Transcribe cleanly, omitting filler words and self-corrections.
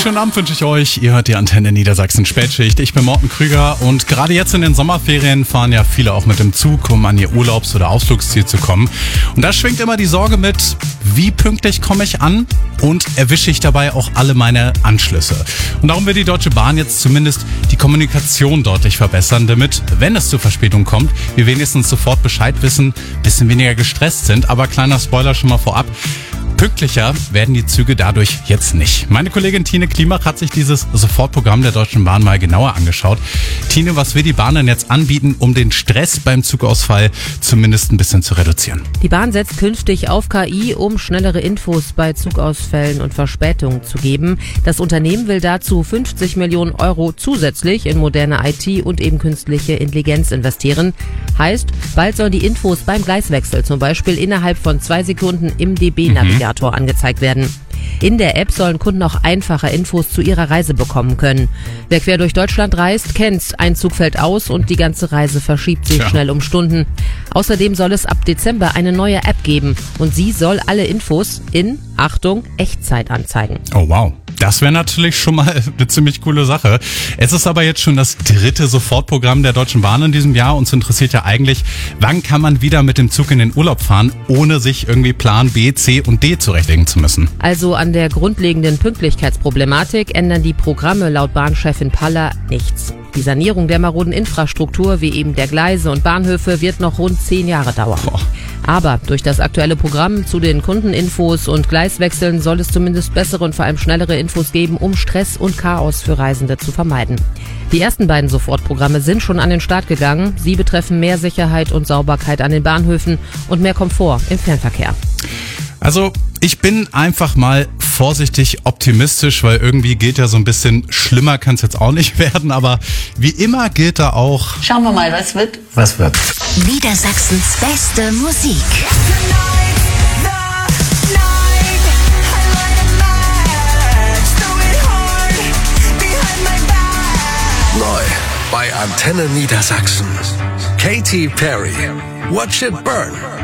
schönen Abend wünsche ich euch. Ihr hört die Antenne Niedersachsen Spätschicht. Ich bin Morten Krüger und gerade jetzt in den Sommerferien fahren ja viele auch mit dem Zug, um an ihr Urlaubs- oder Ausflugsziel zu kommen. Und da schwingt immer die Sorge mit, wie pünktlich komme ich an und erwische ich dabei auch alle meine Anschlüsse. Und darum will die Deutsche Bahn jetzt zumindest die Kommunikation deutlich verbessern, damit, wenn es zu Verspätung kommt, wir wenigstens sofort Bescheid wissen, bisschen weniger gestresst sind. Aber kleiner Spoiler schon mal vorab. Pünktlicher werden die Züge dadurch jetzt nicht. Meine Kollegin Tine Klimach hat sich dieses Sofortprogramm der Deutschen Bahn mal genauer angeschaut. Tine, was will die Bahn denn jetzt anbieten, um den Stress beim Zugausfall zumindest ein bisschen zu reduzieren? Die Bahn setzt künftig auf KI, um schnellere Infos bei Zugausfällen und Verspätungen zu geben. Das Unternehmen will dazu 50 Millionen Euro zusätzlich in moderne IT und eben künstliche Intelligenz investieren. Heißt, bald sollen die Infos beim Gleiswechsel zum Beispiel innerhalb von 2 Sekunden im DB-Navigator angezeigt werden. In der App sollen Kunden auch einfacher Infos zu ihrer Reise bekommen können. Wer quer durch Deutschland reist, kennt's. Ein Zug fällt aus und die ganze Reise verschiebt sich schnell um Stunden. Außerdem soll es ab Dezember eine neue App geben und sie soll alle Infos in, Achtung, Echtzeit anzeigen. Oh wow. Das wäre natürlich schon mal eine ziemlich coole Sache. Es ist aber jetzt schon das 3. Sofortprogramm der Deutschen Bahn in diesem Jahr. Uns interessiert ja eigentlich, wann kann man wieder mit dem Zug in den Urlaub fahren, ohne sich irgendwie Plan B, C und D zurechtlegen zu müssen. Also an der grundlegenden Pünktlichkeitsproblematik ändern die Programme laut Bahnchefin Paller nichts. Die Sanierung der maroden Infrastruktur, wie eben der Gleise und Bahnhöfe, wird noch rund 10 Jahre dauern. Aber durch das aktuelle Programm zu den Kundeninfos und Gleiswechseln soll es zumindest bessere und vor allem schnellere Infos geben, um Stress und Chaos für Reisende zu vermeiden. Die ersten beiden Sofortprogramme sind schon an den Start gegangen. Sie betreffen mehr Sicherheit und Sauberkeit an den Bahnhöfen und mehr Komfort im Fernverkehr. Also ich bin einfach mal vorsichtig optimistisch, weil irgendwie gilt ja so ein bisschen, schlimmer kann es jetzt auch nicht werden, aber wie immer gilt da auch... Schauen wir mal, was wird? Was wird? Niedersachsens beste Musik. Neu bei Antenne Niedersachsen. Katy Perry. Watch It Burn.